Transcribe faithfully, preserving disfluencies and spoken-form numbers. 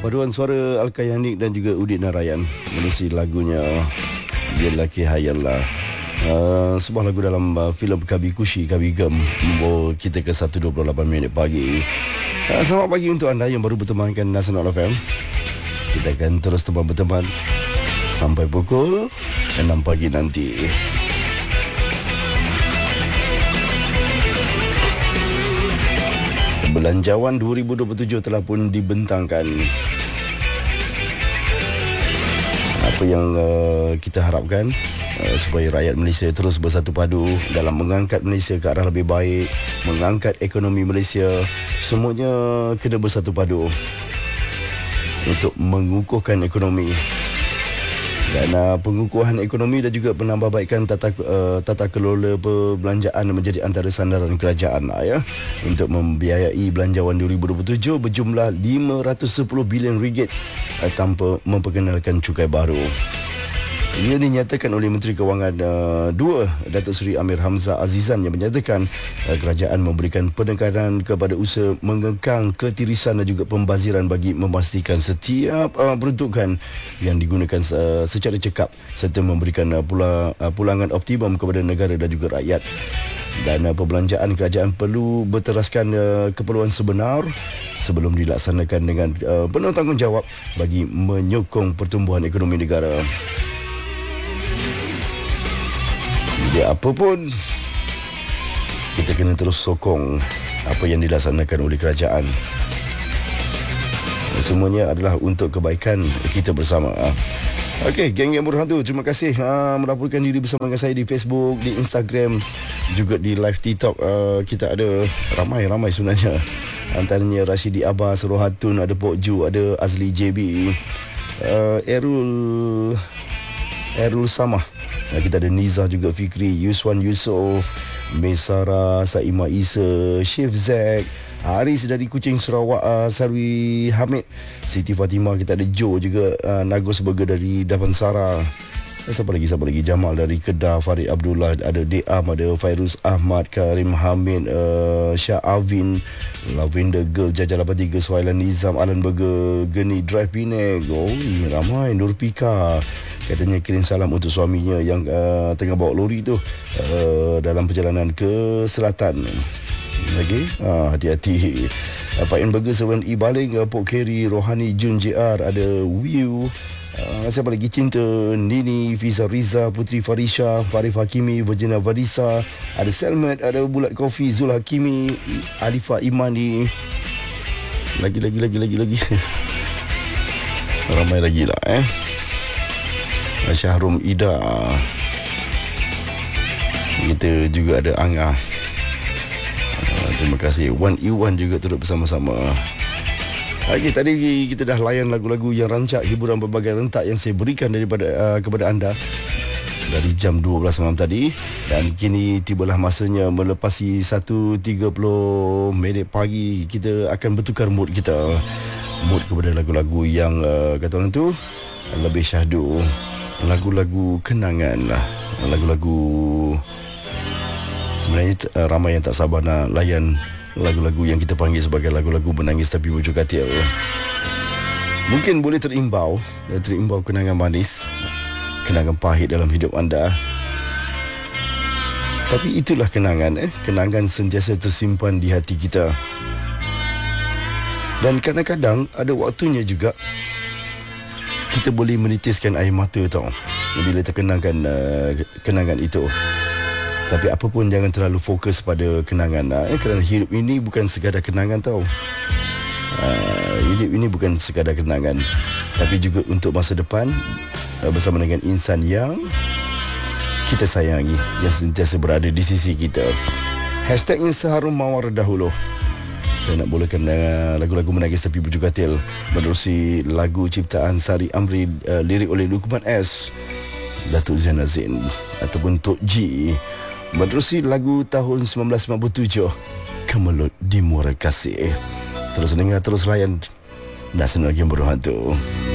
paduan suara Al-Kayanik dan juga Udin Narayan menerusi lagunya Dia Lelaki Hayallah. Uh, sebuah lagu dalam uh, filem Kabi Kushi Kabi Gem membawa kita ke satu dua puluh lapan minit pagi. Uh, selamat pagi untuk anda yang baru bertemankan Nasional F M. Kita akan terus teman berteman sampai pukul enam pagi nanti. Belanjawan dua ribu dua puluh tujuh telah pun dibentangkan. Apa yang uh, kita harapkan uh, supaya rakyat Malaysia terus bersatu padu dalam mengangkat Malaysia ke arah lebih baik, mengangkat ekonomi Malaysia, semuanya kena bersatu padu untuk mengukuhkan ekonomi. Dan uh, pengukuhan ekonomi dan juga penambahbaikan tata uh, tata kelola perbelanjaan menjadi antara sandaran kerajaan lah, ya, untuk membiayai belanjawan dua ribu dua puluh tujuh berjumlah lima ratus sepuluh bilion ringgit uh, tanpa memperkenalkan cukai baru. Ia dinyatakan oleh Menteri Kewangan uh, dua Datuk Seri Amir Hamzah Azizan yang menyatakan uh, kerajaan memberikan penekanan kepada usaha mengekang ketirisan dan juga pembaziran bagi memastikan setiap uh, peruntukan yang digunakan uh, secara cekap serta memberikan uh, pula, uh, pulangan optimum kepada negara dan juga rakyat. Dan uh, perbelanjaan kerajaan perlu berteraskan uh, keperluan sebenar sebelum dilaksanakan dengan uh, penuh tanggungjawab bagi menyokong pertumbuhan ekonomi negara. Ya, apa pun kita kena terus sokong apa yang dilaksanakan oleh kerajaan. Semuanya adalah untuk kebaikan kita bersama. Okey, geng yang berhantu, terima kasih uh, melaporkan diri bersama dengan saya di Facebook, di Instagram, juga di live TikTok. Uh, kita ada ramai-ramai sebenarnya. Antaranya Rashidi Abbas, Rohatun, ada Pok Ju, ada Azli J B, uh, Erul Erul Samah. Nah, kita ada Nizah juga, Fikri, Yuswan Yusof, Mesara, Saima Isa, Chef Zack, Haris dari Kuching Sarawak, uh, Sarwi Hamid, Siti Fatimah, kita ada Joe juga, uh, Nagos Burger dari Damansara. Eh, siapa lagi, siapa lagi? Jamal dari Kedah, Farid Abdullah, ada Deam, ada Fairuz Ahmad, Karim Hamid, uh, Syah Avin, Lavender Girl, Jajah lapan tiga, Suhailan Nizam, Alan Burger, Geni Drive Pineg. Oh, ini ramai. Nur Pika katanya kirim salam untuk suaminya yang uh, tengah bawa lori tu uh, dalam perjalanan ke selatan. Lagi uh, hati-hati. uh, Pak In Burger, Seven E Baling, uh, Pok Kerry, Rohani Jun J R, ada Wiu, uh, siapa lagi, Cinta, Nini, Fiza Riza, Putri Farisha, Farif Hakimi, Virginia Vadisa, ada Selmet, ada Bulat Kofi, Zul Hakimi, Alifa Imani. Lagi lagi lagi lagi lagi ramai lagi lah eh Syahrum Ida. Kita juga ada Angah. Uh, terima kasih. Wan Iwan juga turut bersama-sama. Okey, tadi kita dah layan lagu-lagu yang rancak hiburan berbagai rentak yang saya berikan daripada uh, kepada anda dari jam dua belas malam tadi. Dan kini tibalah masanya melepasi satu tiga puluh minit pagi. Kita akan bertukar mood kita. Mood kepada lagu-lagu yang uh, kata orang tu lebih syahdu. Lagu-lagu kenangan lah. Lagu-lagu sebenarnya uh, ramai yang tak sabar nak layan lagu-lagu yang kita panggil sebagai lagu-lagu menangis tapi bujuk katil. Mungkin boleh terimbau Terimbau kenangan manis, kenangan pahit dalam hidup anda. Tapi itulah kenangan eh. Kenangan sentiasa tersimpan di hati kita. Dan kadang-kadang ada waktunya juga kita boleh menitiskan air mata tau bila terkenangkan uh, kenangan itu. Tapi apa pun jangan terlalu fokus pada kenangan uh, eh, kerana hidup ini bukan sekadar kenangan tau. uh, Hidup ini bukan sekadar kenangan, tapi juga untuk masa depan uh, bersama dengan insan yang kita sayangi, yang sentiasa berada di sisi kita. Hashtagnya seharum mawar dahulu. Saya nak bolehkan uh, lagu-lagu menangis tapi bujuk katil menerusi lagu ciptaan Sari Amri, uh, lirik oleh Luqman S, Datuk Zain Azin ataupun Tok G, menerusi lagu tahun sembilan belas sembilan puluh tujuh, Kemelut di Muara Kasih. Terus dengar, terus layan Nasional Game Berhantu.